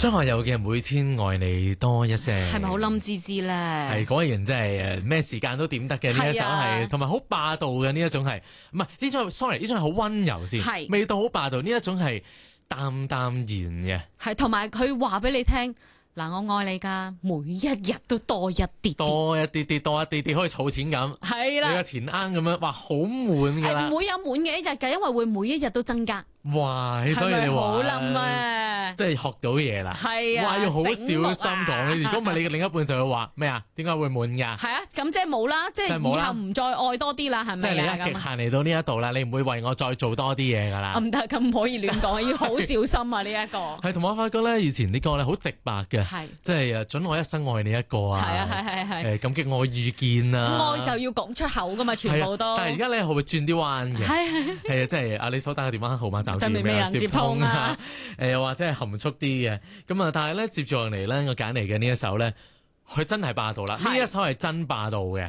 張學友嘅每天愛你多一些， 係咪好冧滋滋咧？ 係果然真係咩時間都點得嘅呢一首係，同埋好霸道嘅呢一種係，唔係呢種 sorry 呢種係好溫柔先， 係味道好霸道，呢一種係淡淡然嘅， 係同埋佢話俾你聽。嗱，我愛你㗎，每一日都多一啲， 多一啲啲，多一啲啲，可以儲錢咁。 係啦， 你個錢罌咁樣，哇，好滿㗎啦！ 唔會有滿嘅一日㗎，因為會每一日都增加。 哇！所以係咪你話好冧啊？ 即係學到嘢啦。 係啊， 哇！要好小心講。 如果唔係，你嘅另一半就會話咩啊？點解會滿㗎？ 係啊，咁即係冇啦，即係以後唔再愛多啲啦，係咪啊？ 即係你一極限嚟到呢一度啦，你唔會為我再做多啲嘢㗎啦。 唔得，咁唔可以亂講，要好小心啊！呢一個係同埋我發覺咧，以前啲歌咧好直白嘅， 係即係準我一生愛你一個啊。 係啊，係。 感激我遇見啊。 愛就要講出口㗎嘛，全部都。 但係而家咧會轉啲彎嘅。係啊，即係啊，你所打嘅電話號碼暫時未有接通啊。又或者係含蓄啲嘅，咁啊，但係咧接住落嚟咧，我揀嚟嘅呢一首咧，佢真係霸道啦！呢一首係真霸道嘅。